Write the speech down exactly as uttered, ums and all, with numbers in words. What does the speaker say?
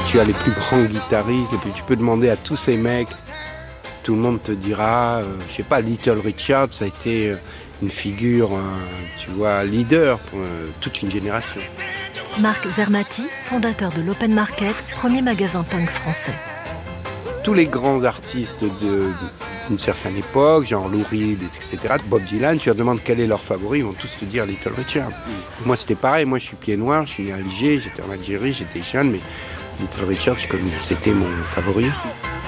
tu as les plus grands guitaristes, les plus, tu peux demander à tous ces mecs, tout le monde te dira, euh, je sais pas, Little Richard, ça a été une figure, euh, tu vois, leader pour euh, toute une génération. Marc Zermati, fondateur de l'Open Market, premier magasin punk français. Tous les grands artistes de, d'une certaine époque, genre Lou Reed, et cetera, Bob Dylan, tu leur demandes quel est leur favori, ils vont tous te dire Little Richard. Mm. Moi, c'était pareil. Moi, je suis pied noir, je suis né à Alger, j'étais en Algérie, j'étais jeune, mais Little Richard, c'était mon favori aussi.